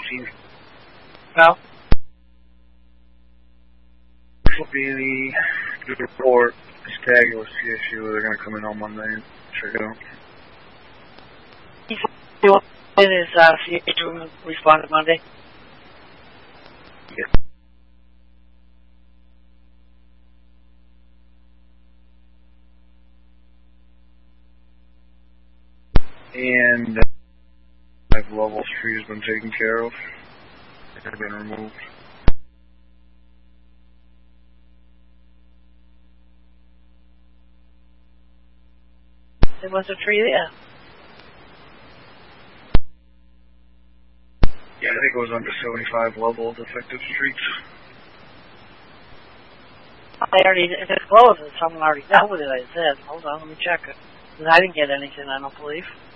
17. No. This will be the report. Stag with CSU. They're going to come in on Monday and check it out. When is CSU responded Monday? Yeah. And 5 Level Street has been taken care of. They've been removed. There was a tree there. Yeah, I think it was under 75 levels affected streets. They already, if it's closed, someone already dealt with it, I said. Hold on, let me check it. 'Cause I didn't get anything, I don't believe.